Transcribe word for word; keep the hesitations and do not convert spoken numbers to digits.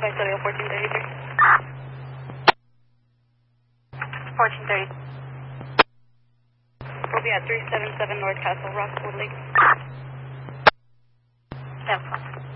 by Studio fourteen thirty-three. fourteen thirty. We'll be at three seven seven North Castle Rock, Woodley. ten four.